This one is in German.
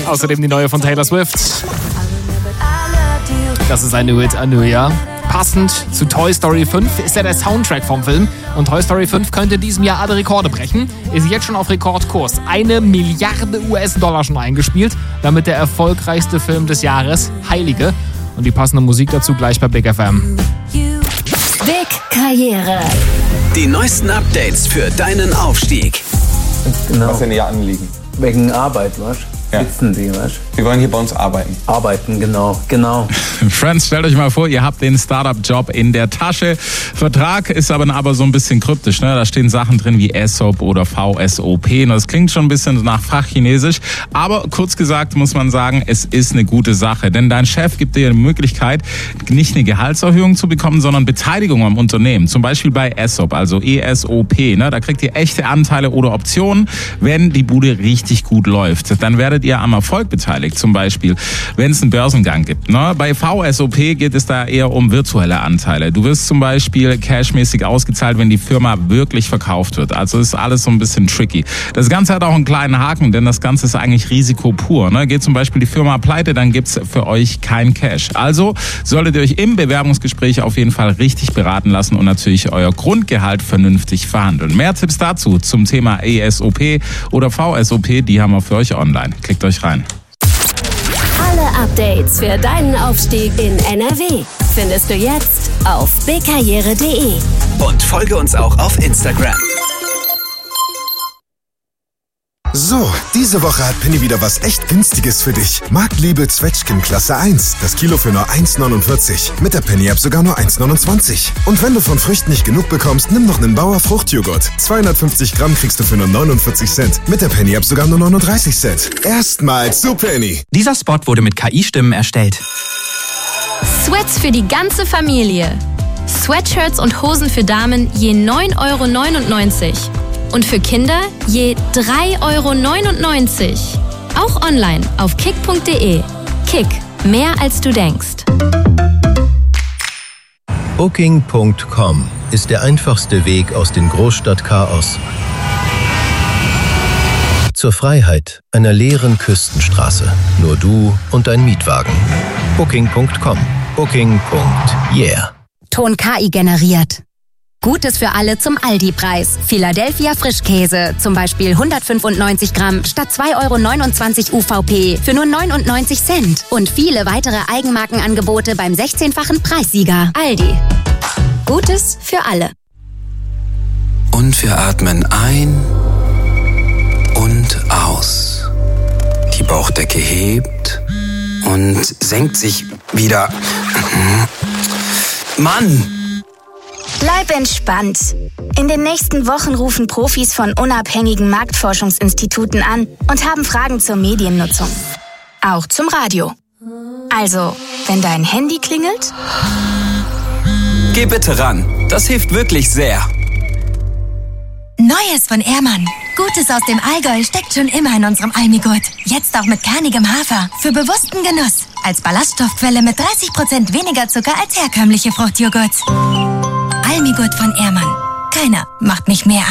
Außerdem die neue von Taylor Swift. Das ist eine Hit Anuja. Passend zu Toy Story 5 ist ja der Soundtrack vom Film. Und Toy Story 5 könnte in diesem Jahr alle Rekorde brechen. Ist jetzt schon auf Rekordkurs. 1 Milliarde US-Dollar schon eingespielt. Damit der erfolgreichste Film des Jahres, Heilige. Und die passende Musik dazu gleich bei Big FM. Big Karriere. Die neuesten Updates für deinen Aufstieg. Genau. Was ist denn Ihr Anliegen? Wegen Arbeit, was? Ja. Sitzen Sie, was? Sie wollen hier bei uns arbeiten. Arbeiten, genau. Friends, stellt euch mal vor, ihr habt den Startup-Job in der Tasche. Vertrag ist aber so ein bisschen kryptisch, ne? Da stehen Sachen drin wie ESOP oder VSOP. Das klingt schon ein bisschen nach Fachchinesisch. Aber kurz gesagt muss man sagen, es ist eine gute Sache. Denn dein Chef gibt dir die Möglichkeit, nicht eine Gehaltserhöhung zu bekommen, sondern Beteiligung am Unternehmen. Zum Beispiel bei ESOP, also ESOP. Ne? Da kriegt ihr echte Anteile oder Optionen, wenn die Bude richtig gut läuft. Dann werdet ihr am Erfolg beteiligt. Zum Beispiel, wenn es einen Börsengang gibt. Ne? Bei VSOP geht es da eher um virtuelle Anteile. Du wirst zum Beispiel cashmäßig ausgezahlt, wenn die Firma wirklich verkauft wird. Also ist alles so ein bisschen tricky. Das Ganze hat auch einen kleinen Haken, denn das Ganze ist eigentlich Risiko pur. Ne? Geht zum Beispiel die Firma pleite, dann gibt's für euch kein Cash. Also solltet ihr euch im Bewerbungsgespräch auf jeden Fall richtig beraten lassen und natürlich euer Grundgehalt vernünftig verhandeln. Mehr Tipps dazu zum Thema ESOP oder VSOP, die haben wir für euch online. Klickt euch rein. Alle Updates für deinen Aufstieg in NRW findest du jetzt auf bigkarriere.de. Und folge uns auch auf Instagram. So, diese Woche hat Penny wieder was echt Günstiges für dich. Marktliebe Zwetschgen Klasse 1. Das Kilo für nur 1,49. Mit der Penny-App sogar nur 1,29. Und wenn du von Früchten nicht genug bekommst, nimm noch einen Bauer Fruchtjoghurt. 250 Gramm kriegst du für nur 49 Cent. Mit der Penny-App sogar nur 39 Cent. Erstmals zu Penny. Dieser Spot wurde mit KI-Stimmen erstellt. Sweats für die ganze Familie. Sweatshirts und Hosen für Damen je 9,99 €. Und für Kinder je 3,99 €. Auch online auf kick.de. Kick, mehr als du denkst. Booking.com ist der einfachste Weg aus dem Großstadtchaos zur Freiheit einer leeren Küstenstraße. Nur du und dein Mietwagen. Booking.com. Booking.yeah. Ton KI generiert. Gutes für alle zum Aldi-Preis. Philadelphia Frischkäse, zum Beispiel 195 Gramm statt 2,29 € UVP für nur 99 Cent. Und viele weitere Eigenmarkenangebote beim 16-fachen Preissieger. Aldi. Gutes für alle. Und wir atmen ein und aus. Die Bauchdecke hebt und senkt sich wieder. Mann! Bleib entspannt. In den nächsten Wochen rufen Profis von unabhängigen Marktforschungsinstituten an und haben Fragen zur Mediennutzung. Auch zum Radio. Also, wenn dein Handy klingelt? Geh bitte ran. Das hilft wirklich sehr. Neues von Ehrmann. Gutes aus dem Allgäu steckt schon immer in unserem Almigurt. Jetzt auch mit kernigem Hafer. Für bewussten Genuss. Als Ballaststoffquelle mit 30% weniger Zucker als herkömmliche Fruchtjoghurt. Almigurt von Ehrmann. Keiner macht mich mehr